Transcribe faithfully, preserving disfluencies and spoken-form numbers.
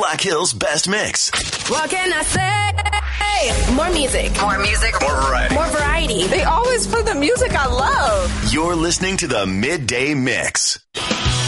Black Hill's best mix. What can I say? More music. More music. More variety. More variety. They always put the music I love. You're listening to the Midday Mix.